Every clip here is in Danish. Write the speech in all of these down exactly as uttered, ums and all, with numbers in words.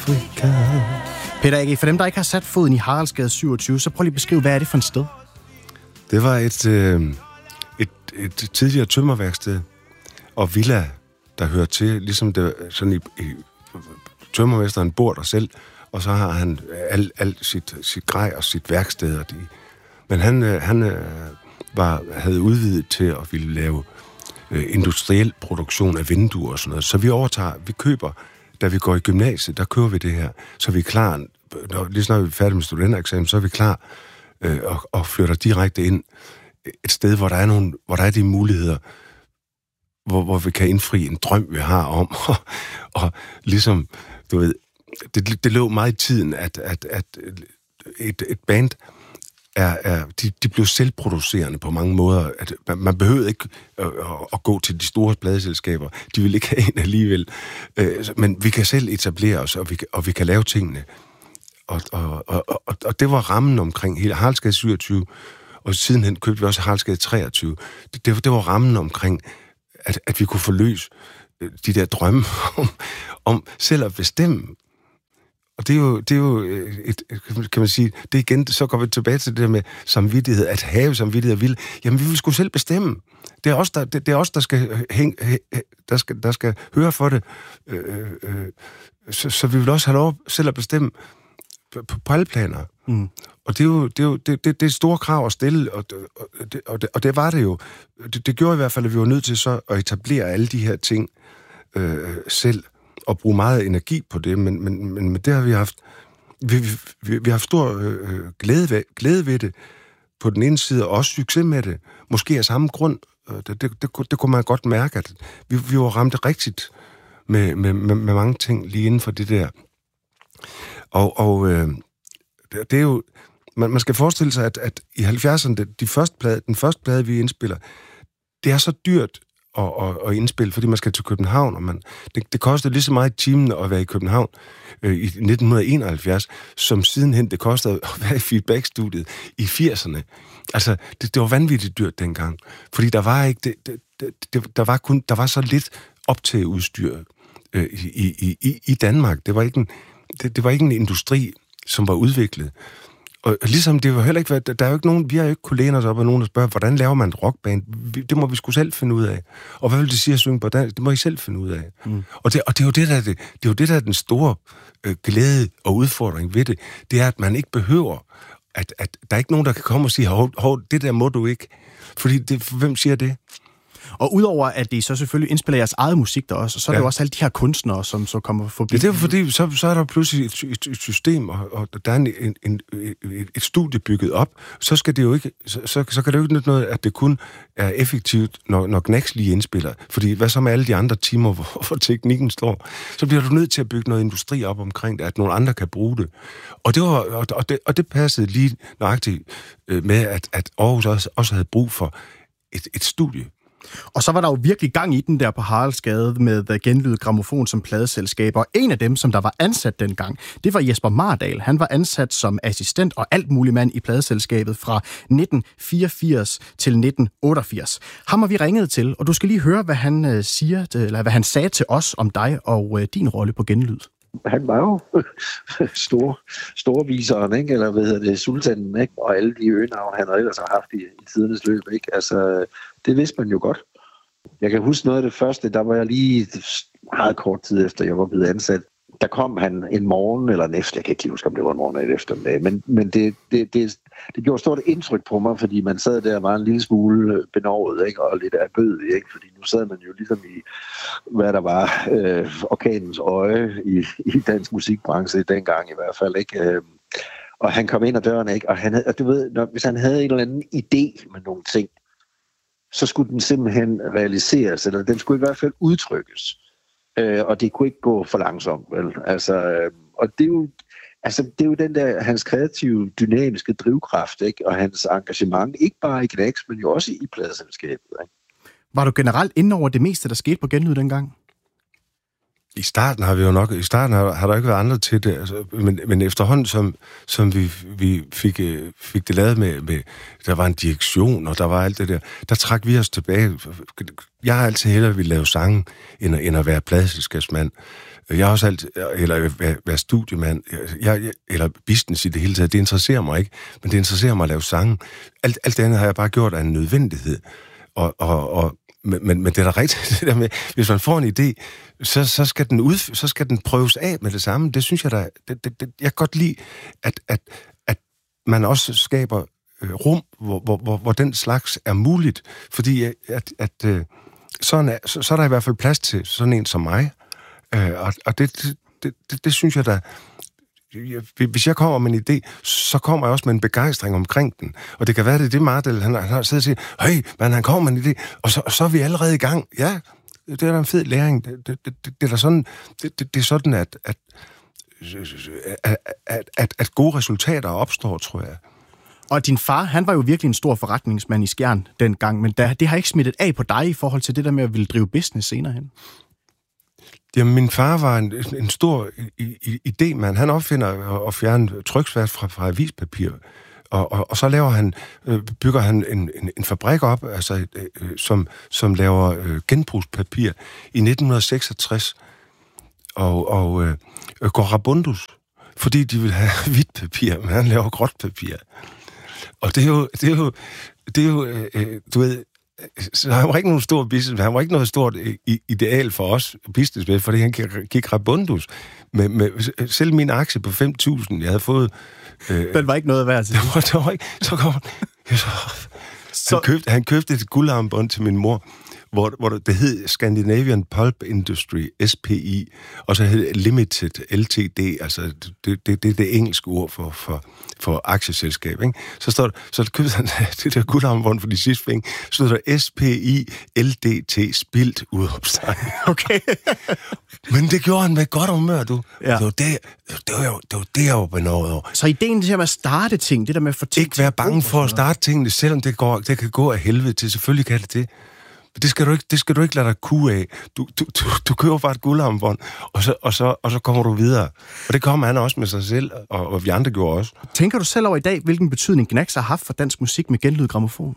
Afrika. Peter A G, for dem, der ikke har sat foden i Haraldsgade syvogtyve, så prøv lige at beskrive, hvad er det for et sted? Det var et, øh, et, et tidligere tømmerværksted og villa, der hører til, ligesom det, sådan i, i tømmermesteren bor der selv, og så har han alt al sit, sit grej og sit værksted. Og de, men han, han var, havde udvidet til at ville lave øh, industriel produktion af vinduer og sådan noget. Så vi overtager, vi køber, da vi går i gymnasiet, der køber vi det her, så vi er klar, når, lige snart vi er færdige med studentereksamen, så er vi klar øh, og, og flytter direkte ind et sted, hvor der er, nogle, hvor der er de muligheder, hvor, hvor vi kan indfri en drøm, vi har om, og, og ligesom, du ved, det, det lå meget i tiden, at, at, at et, et band er, er de, de blev selvproducerende på mange måder. At man, man behøvede ikke at, at, at gå til de store pladeselskaber. De ville ikke have en alligevel. Men vi kan selv etablere os, og vi, og vi kan lave tingene. Og, og, og, og, og det var rammen omkring hele Haraldsgade syvogtyve, og sidenhen købte vi også Haraldsgade treogtyve. Det, det, det var rammen omkring, at, at vi kunne forløse de der drømme om, om selv at bestemme. Og det er jo, det er jo et, kan man sige, det igen, så går vi tilbage til det der med samvittighed, at have samvittighed og vil. Jamen, vi vil sgu selv bestemme. Det er os, der, det, det er os, der skal, hæng, der skal, der skal høre for det. Øh, øh, så, så vi vil også have lov selv at bestemme på, på alle planer. Mm. Og det er jo, det er jo det, det, det er store krav at stille, og, og, det, og, det, og det var det jo. Det, det gjorde i hvert fald, at vi var nødt til så at etablere alle de her ting øh, selv, og bruge meget energi på det, men, men, men, men det har vi haft, vi, vi, vi har haft stor øh, glæde, ved, glæde ved det på den ene side, og også succes med det. Måske af samme grund. Det, det, det, det kunne man godt mærke, at vi, vi var ramt rigtigt med, med, med, med mange ting lige inden for det der. Og, og øh, det er jo, man, man skal forestille sig, at, at i halvfjerdserne, de første plade, den første plade, vi indspiller, det er så dyrt Og, og, og indspille, fordi man skal til København, og man, det, det kostede lige så meget i timen at være i København øh, i nitten enoghalvfjerds, som sidenhen det kostede at være i feedback-studiet i firserne. Altså, det, det var vanvittigt dyrt dengang, fordi der var ikke, det, det, det, der var kun, der var så lidt optageudstyr øh, i, i, i, i Danmark. Det var ikke en, det, det var ikke en industri, som var udviklet. Og ligesom det var heller ikke, der er jo ikke nogen, vi har jo ikke kunne læne os op af nogen, der spørger, hvordan laver man et rockband? Det må vi sgu selv finde ud af. Og hvad vil det sige at synge på dansk? Det må I selv finde ud af. Mm. Og, det, og det er jo det, der er, det, det er jo det, der er den store øh, glæde og udfordring ved det. Det er, at man ikke behøver, at, at der er ikke nogen, der kan komme og sige, hov, hov, det der må du ikke. Fordi, det, hvem siger det? Og udover at de så selvfølgelig indspiller jeres eget musik der også, så er ja. det jo også alle de her kunstnere, som så kommer forbi. Ja, det er fordi, så, så er der pludselig et, et, et system, og, og der er en, en, en, et studie bygget op. Så skal det jo ikke, så, så, så kan det jo ikke nytte noget, at det kun er effektivt, når, når Gnax lige indspiller. Fordi hvad så med alle de andre timer, hvor, hvor teknikken står? Så bliver du nødt til at bygge noget industri op omkring det, at nogle andre kan bruge det. Og det, var, og, og det, og det passede lige nøjagtigt med, at, at Aarhus også, også havde brug for et, et studie. Og så var der jo virkelig gang i den der på Haraldsgade med Genlyd Grammofon som pladeselskab, og en af dem, som der var ansat dengang, det var Jesper Mardal. Han var ansat som assistent og alt mulig mand i pladeselskabet fra nitten fireogfirs til nitten otteogfirs. Ham har vi ringet til, og du skal lige høre, hvad han siger, eller hvad han sagde til os om dig og din rolle på Genlyd. Han var jo stor, storviseren, ikke? Eller hvad hedder det, sultanen, ikke? Og alle de øgenavn, han ellers har haft i, i tidernes løb, ikke? Altså, det vidste man jo godt. Jeg kan huske noget af det første, der var jeg lige meget kort tid efter, jeg var blevet ansat. Der kom han en morgen eller en efter, jeg kan ikke huske, om det var en morgen eller en eftermiddag, men, men det, det, det, det gjorde stort indtryk på mig, fordi man sad der og var en lille smule benovet, ikke? Og lidt erbødig, ikke? Fordi nu sad man jo ligesom i, hvad der var, øh, orkanens øje i, i dansk musikbranche dengang i hvert fald, ikke? Og han kom ind ad døren, ikke? Og, han havde, og du ved, når, hvis han havde en eller anden idé med nogle ting, så skulle den simpelthen realiseres, eller den skulle i hvert fald udtrykkes. Øh, og det kunne ikke gå for langsomt, vel? Altså, øh, og det er jo, altså, det er jo den der, hans kreative, dynamiske drivkraft, ikke? Og hans engagement, ikke bare i Gnax, men jo også i pladeselskabet, ikke? Var du generelt inde over det meste, der skete på Genlyd dengang? I starten har vi jo nok, i starten har, har der ikke været andre til det, altså, men, men efterhånden, som, som vi, vi fik, fik det lavet med, med, der var en direktion, og der var alt det der, der trak vi os tilbage. Jeg har altid hellere ville lave sange, end at, end at være pladeselskabsmand. Jeg har også altid, eller være, være studiemand, jeg, jeg, eller business i det hele taget, det interesserer mig ikke, men det interesserer mig at lave sange. Alt, alt det andet har jeg bare gjort af en nødvendighed, og, og, og Men, men, men det er da rigtigt, det der med, hvis man får en idé, så, så, skal, den ud, så skal den prøves af med det samme. Det synes jeg da, det, det, det, jeg kan godt lide, at, at, at man også skaber øh, rum, hvor, hvor, hvor, hvor den slags er muligt. Fordi at, at, øh, sådan er, så, så er der i hvert fald plads til sådan en som mig. Øh, og og det, det, det, det synes jeg da, hvis jeg kommer med en idé, så kommer jeg også med en begejstring omkring den. Og det kan være, det er det Mardel, han, han har siddet og sagt, hey, men han kommer med en idé, og så, så er vi allerede i gang. Ja, det er da en fed læring. Det, det, det, det, det er sådan, det, det, det er sådan, at, at, at, at, at gode resultater opstår, tror jeg. Og din far, han var jo virkelig en stor forretningsmand i Skjern dengang, men det har ikke smittet af på dig i forhold til det der med at ville drive business senere hen. Jamen, min far var en, en stor idémand. Han opfinder at fjerne tryksværk fra, fra avispapir. Og, og, og så laver han, øh, bygger han en, en, en fabrik op, altså, øh, som, som laver øh, genbrugspapir i nitten seksogtres. Og, og øh, går rabundus, fordi de vil have hvidt papir, men han laver gråt papir. Og det er jo, det er jo, det er jo øh, du ved, så han var ikke nogen stor business, han var ikke noget stort ideal for os business med, fordi han gik rabundus. Med, med, selv min aktie på fem tusind, jeg havde fået... Øh, Den var ikke noget værd til. Det var, det var ikke... Så kom han... Så, han, købte, han købte et guldarmbånd til min mor, hvor, hvor det hed Scandinavian Pulp Industry, S P I, og så hed Limited, L T D, altså det er det, det, det engelske ord for, for, for aktieselskab, ikke? Så, står der, så købte han det der guldarmbånd for de sidste penge, så stod der S P I L D T, spildt udopstegn. Okay. Men det gjorde han med godt humør, du. Ja. Det var det, det var jo, det var det, jeg var benådet over. Så ideen til at starte ting, det der med at få ting... Ikke være bange for at starte tingene, selvom det, går, det kan gå af helvede til. Selvfølgelig kan det det. Det skal du ikke, det skal du ikke lade dig kue af. Du, du, du, du køber bare et guldarmbånd, og så, og, så, og så kommer du videre. Og det kommer han også med sig selv, og, og vi andre gjorde også. Tænker du selv over i dag, hvilken betydning Gnags har haft for dansk musik med genlyd grammofon?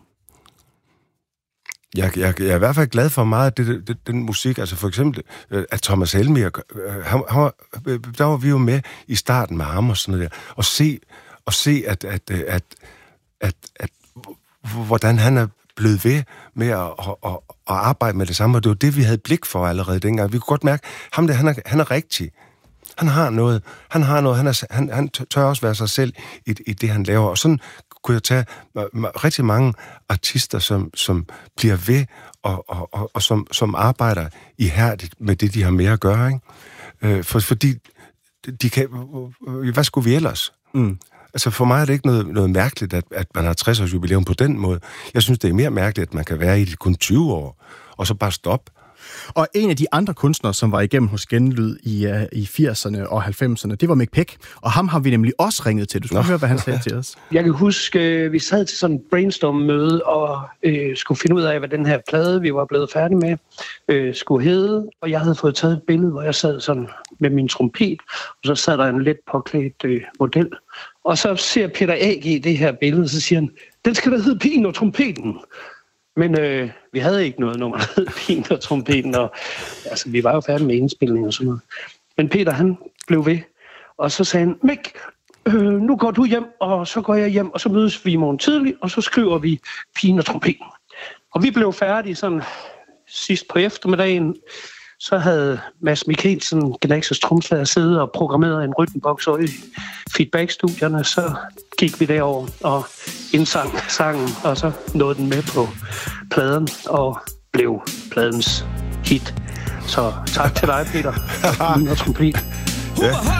Jeg, jeg, jeg er i hvert fald glad for meget af det, det, den musik. Altså for eksempel, at Thomas Helmiger, han, han var, der var vi jo med i starten med ham og sådan noget der. Og se, og se at, at, at, at, at, hvordan han er blevet ved med at, at, at, at arbejde med det samme. Og det var det, vi havde blik for allerede dengang. Vi kunne godt mærke, ham der, han er, han er rigtig. Han har noget. Han har noget. Han, er, han, han tør også være sig selv i, i det, han laver. Og sådan kunne jeg tage rigtig mange artister, som, som bliver ved og, og, og, og som, som arbejder ihærdigt med det, de har med at gøre. Ikke? For, fordi de kan... Hvad skulle vi ellers? Mm. Altså for mig er det ikke noget, noget mærkeligt, at, at man har tres års jubilæum på den måde. Jeg synes, det er mere mærkeligt, at man kan være i det kun tyve år, og så bare stoppe. Og en af de andre kunstnere, som var igennem hos Genlyd i, uh, i firserne og halvfemserne, det var Mick Peck. Og ham har vi nemlig også ringet til. Du skal Nå. høre, hvad han sagde til os. Jeg kan huske, vi sad til sådan en brainstorm-møde og øh, skulle finde ud af, hvad den her plade, vi var blevet færdige med, øh, skulle hedde. Og jeg havde fået taget et billede, hvor jeg sad sådan med min trompet, og så sad der en let påklædt øh, model. Og så ser Peter A G det her billede, og så siger han, den skal da hedde Pigen og Trompeten. Men øh, vi havde ikke noget nummer, der hed Pigen og Trompeten, og altså, vi var jo færdige med indspilning og sådan noget. Men Peter, han blev ved, og så sagde han, Mick, øh, nu går du hjem, og så går jeg hjem, og så mødes vi i morgen tidlig, og så skriver vi Pigen og Trompeten. Og vi blev færdige sådan sidst på eftermiddagen. Så havde Mads Mikkelsen, Gnags' tromslager, siddet og programmeret en rytmeboks i feedback-studierne. Så gik vi derover og indsang sangen, og så nåede den med på pladen og blev pladens hit. Så tak til dig, Peter. Og trompet. Ja.